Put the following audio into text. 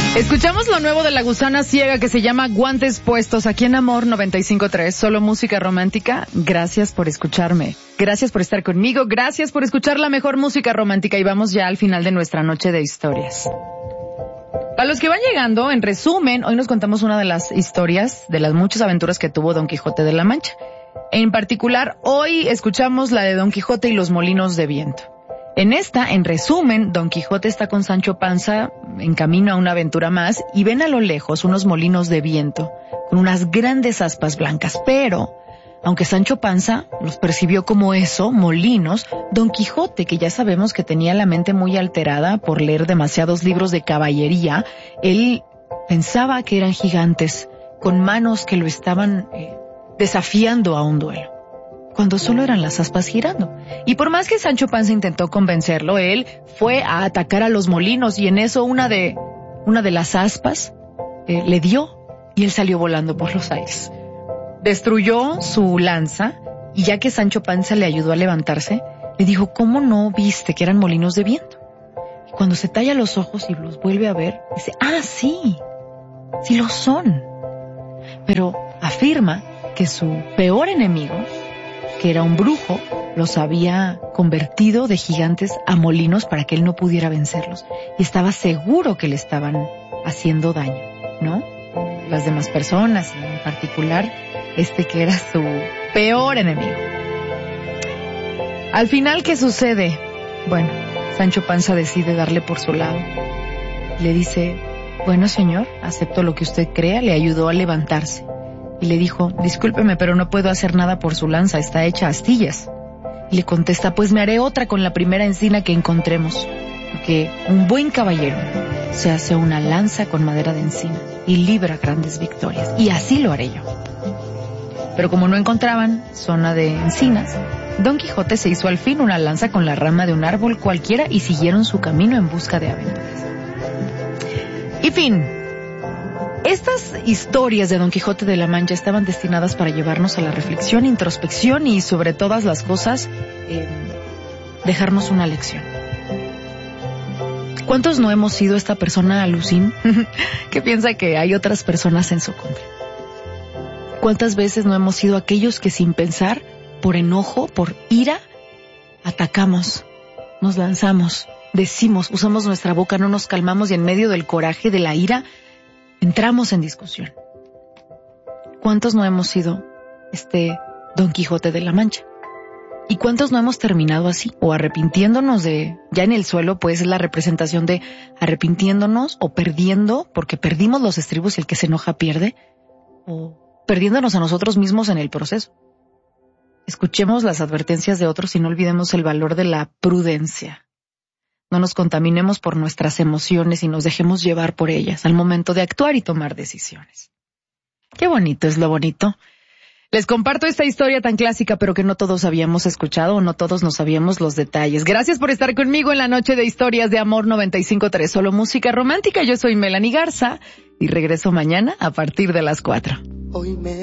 Escuchamos lo nuevo de La Gusana Ciega que se llama Guantes Puestos aquí en Amor 95.3, solo música romántica. Gracias por escucharme, gracias por estar conmigo, gracias por escuchar la mejor música romántica y vamos ya al final de nuestra noche de historias. Para los que van llegando, en resumen, hoy nos contamos una de las historias de las muchas aventuras que tuvo Don Quijote de la Mancha. En particular, hoy escuchamos la de Don Quijote y los molinos de viento. En esta, en resumen, Don Quijote está con Sancho Panza en camino a una aventura más y ven a lo lejos unos molinos de viento con unas grandes aspas blancas. Pero, aunque Sancho Panza los percibió como eso, molinos, Don Quijote, que ya sabemos que tenía la mente muy alterada por leer demasiados libros de caballería, él pensaba que eran gigantes con manos que lo estaban desafiando a un duelo, cuando solo eran las aspas girando. Y por más que Sancho Panza intentó convencerlo, él fue a atacar a los molinos y en eso una de las aspas le dio y él salió volando por los aires. Destruyó su lanza y ya que Sancho Panza le ayudó a levantarse, le dijo, ¿cómo no viste que eran molinos de viento? Y cuando se talla los ojos y los vuelve a ver, dice, sí lo son. Pero afirma que su peor enemigo, que era un brujo, los había convertido de gigantes a molinos para que él no pudiera vencerlos. Y estaba seguro que le estaban haciendo daño, ¿no? Las demás personas, y en particular que era su peor enemigo. Al final, ¿qué sucede? Bueno, Sancho Panza decide darle por su lado. Le dice, bueno señor, acepto lo que usted crea, le ayudó a levantarse. Y le dijo, discúlpeme, pero no puedo hacer nada por su lanza, está hecha a astillas. Y le contesta, pues me haré otra con la primera encina que encontremos, porque un buen caballero se hace una lanza con madera de encina y libra grandes victorias. Y así lo haré yo. Pero como no encontraban zona de encinas, Don Quijote se hizo al fin una lanza con la rama de un árbol cualquiera y siguieron su camino en busca de aventuras. Y fin. Estas historias de Don Quijote de la Mancha estaban destinadas para llevarnos a la reflexión, introspección y sobre todas las cosas, dejarnos una lección. ¿Cuántos no hemos sido esta persona alucín que piensa que hay otras personas en su contra? ¿Cuántas veces no hemos sido aquellos que sin pensar, por enojo, por ira, atacamos, nos lanzamos, decimos, usamos nuestra boca, no nos calmamos y en medio del coraje, de la ira, entramos en discusión? ¿Cuántos no hemos sido Don Quijote de la Mancha? ¿Y cuántos no hemos terminado así? O arrepintiéndonos ya en el suelo, pues es la representación de arrepintiéndonos o perdiendo, porque perdimos los estribos y el que se enoja pierde, o perdiéndonos a nosotros mismos en el proceso. Escuchemos las advertencias de otros y no olvidemos el valor de la prudencia. No nos contaminemos por nuestras emociones y nos dejemos llevar por ellas al momento de actuar y tomar decisiones. Qué bonito es lo bonito. Les comparto esta historia tan clásica, pero que no todos habíamos escuchado o no todos nos sabíamos los detalles. Gracias por estar conmigo en la noche de historias de Amor 95.3, solo música romántica. Yo soy Melanie Garza y regreso mañana a partir de las 4.